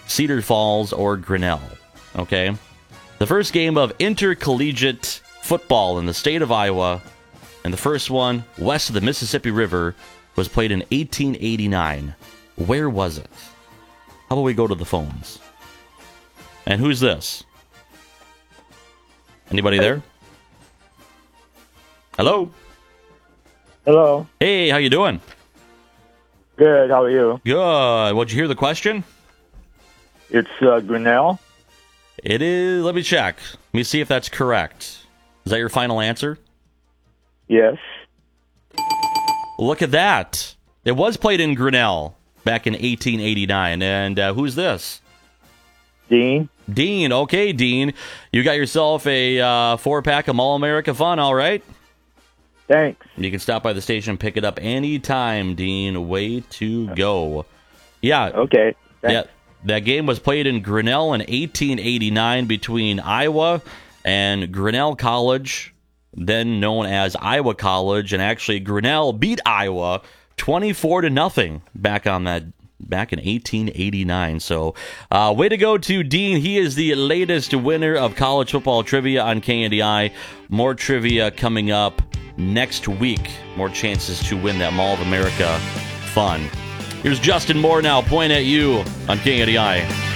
Cedar Falls, or Grinnell. Okay? The first game of intercollegiate football in the state of Iowa, and the first one west of the Mississippi River, was played in 1889. Where was it? How about we go to the phones? And who's this? Anybody there? Hello? Hello. Hey, how you doing? Good. How are you? Good. Did you hear the question? It's Grinnell. It is. Let me check. Let me see if that's correct. Is that your final answer? Yes. Look at that. It was played in Grinnell back in 1889. And who's this? Dean. Dean. Okay, Dean. You got yourself a 4-pack of Mall America Fun, all right? Thanks. You can stop by the station and pick it up anytime, Dean. Way to go. Yeah. Okay. Thanks. Yeah. That game was played in Grinnell in 1889 between Iowa and Grinnell College, then known as Iowa College, and actually Grinnell beat Iowa 24-0 back in 1889. So, way to go to Dean. He is the latest winner of college football trivia on KNDI. More trivia coming up next week. More chances to win that Mall of America Fun. Here's Justin Moore now, point at you on KNDI.